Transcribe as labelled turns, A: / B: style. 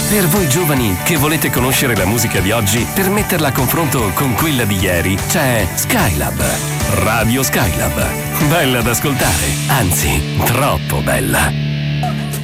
A: Per voi giovani che volete conoscere la musica di oggi per metterla a confronto con quella di ieri, c'è Skylab. Radio Skylab. Bella da ascoltare, anzi, troppo bella.